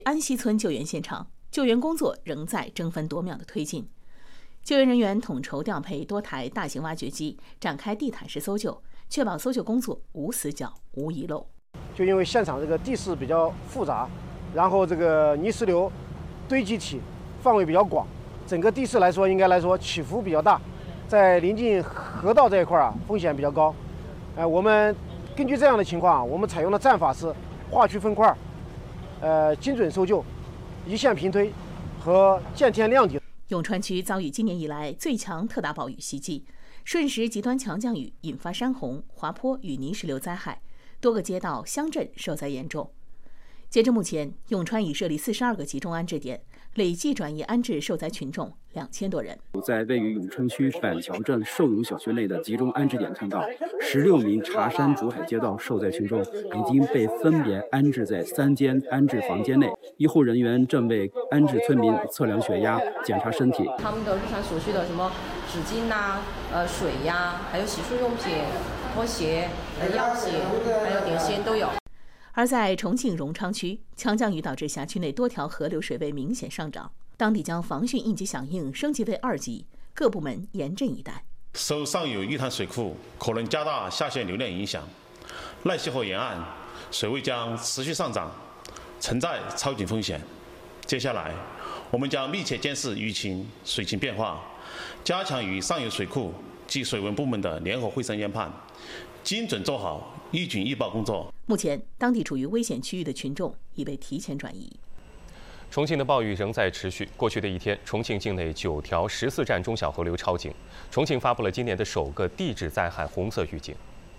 安溪村救援现场，救援工作仍在争分夺秒的推进。救援人员统筹调配多台大型挖掘机，展开地毯式搜救，确保搜救工作无死角、无遗漏。 就因为现场这个地势比较复杂，然后这个泥石流堆积体范围比较广，整个地势应该来说起伏比较大，在临近河道这一块风险比较高。我们根据这样的情况，我们采用的战法是划区分块，精准搜救、一线平推和见天亮地。 永川区遭遇今年以来最强特大暴雨袭击，瞬时极端强降雨引发山洪、滑坡与泥石流灾害，多个街道乡镇受灾严重。截至目前，永川已设立42个集中安置点，累计转移安置受灾群众2000多人。 在位于永川区板桥镇寿永小学内的集中安置点看到，16名茶山竹海街道受灾群众已经被分别安置在3间安置房间内，医护人员正为安置村民测量血压、检查身体。 他们的日常所需的什么纸巾水还有洗漱用品、拖鞋、药剂，还有点心都有。 而在重庆荣昌区，强降雨导致辖区内多条河流水位明显上涨，当地将防汛应急响应升级为2级，各部门严阵以待。 受上游玉潭水库可能加大下线流量影响，奈溪河沿岸水位将持续上涨，存在超警风险。接下来，我们将密切监视舆情、水情变化，加强与上游水库及水文部门的联合会审研判，精准做好预警预报工作。 目前，当地处于危险区域的群众已被提前转移。 重庆的暴雨仍在持续。过去的一天，重庆境内9条14站中小河流超警。重庆发布了今年的首个地质灾害红色预警。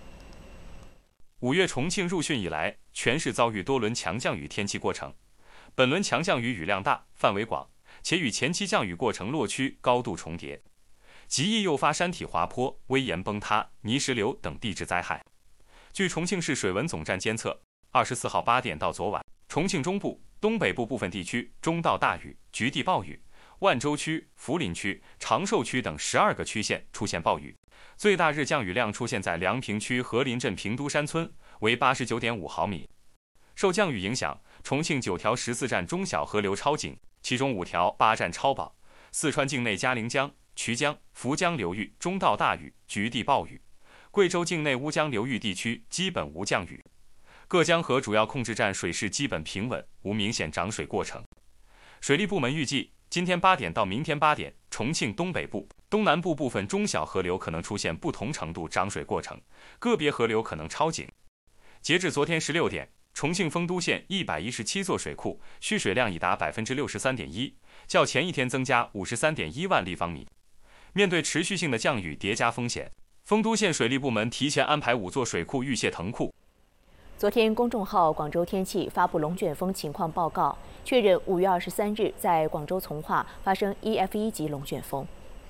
5月重庆入汛以来，全市遭遇多轮强降雨天气过程。本轮强降雨雨量大、范围广，且与前期降雨过程落区高度重叠，极易诱发山体滑坡、危岩崩塌、泥石流等地质灾害。据重庆市水文总站监测，24号8点到昨晚，重庆中部、东北部部分地区中到大雨、局地暴雨，万州区、涪陵区、长寿区等12个区县出现暴雨，最大日降雨量出现在梁平区和林镇平都山村，为89.5毫米。受降雨影响，重庆9条14站中小河流超警，其中5条8站超保。四川境内嘉陵江、衢江、涪江流域中到大雨、局地暴雨。贵州境内乌江流域地区基本无降雨，各江河主要控制站水势基本平稳，无明显涨水过程。水利部门预计，今天8点到明天8点，重庆东北部、东南部部分中小河流可能出现不同程度涨水过程，个别河流可能超警。截至昨天16点，重庆丰都县117座水库蓄水量已达 63.1%， 较前一天增加 53.1万立方米。面对持续性的降雨叠加风险，丰都县水利部门提前安排5座水库预泄腾库。 昨天，公众号“广州天气”发布龙卷风情况报告，确认5月23日在广州从化发生 EF1级龙卷风。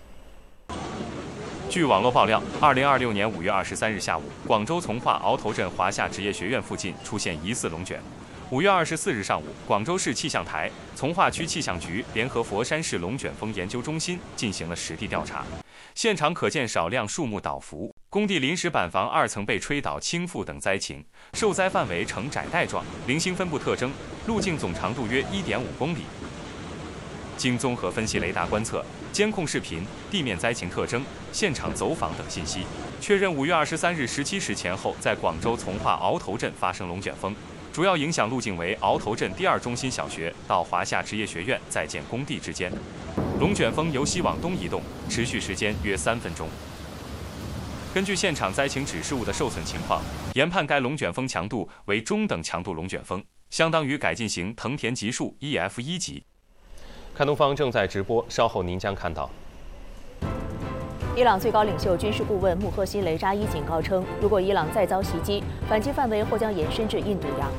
据网络爆料，2026年5月23日下午，广州从化鳌头镇华夏职业学院附近出现疑似龙卷。5月24日上午，广州市气象台、从化区气象局联合佛山市龙卷风研究中心进行了实地调查，现场可见少量树木倒伏，工地临时板房2层被吹倒倾覆等灾情，受灾范围呈窄带状，零星分布特征，路径总长度约 1.5公里。经综合分析雷达观测、监控视频、地面灾情特征、现场走访等信息，确认5月23日17时前后在广州从化鳌头镇发生龙卷风，主要影响路径为鳌头镇第2中心小学到华夏职业学院在建工地之间。龙卷风由西往东移动，持续时间约3分钟。根据现场灾情指示物的受损情况，研判该龙卷风强度为中等强度龙卷风，相当于改进型藤田级数 EF1级。 看东方正在直播，稍后您将看到。 伊朗最高领袖军事顾问穆赫辛雷扎伊警告称，如果伊朗再遭袭击，反击范围或将延伸至印度洋。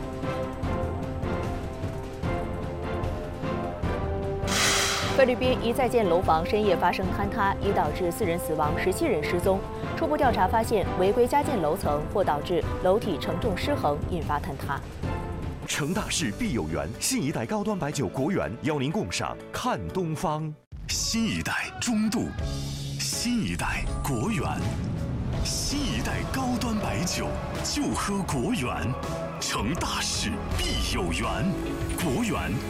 菲律宾一在建楼房深夜发生坍塌，已导致4人死亡，17人失踪。初步调查发现，违规加建楼层或导致楼体承重失衡，引发坍塌。 成大事必有缘，新一代高端白酒国源邀您共赏看东方。新一代中度，新一代国源，新一代高端白酒就喝国源。成大事必有缘，国源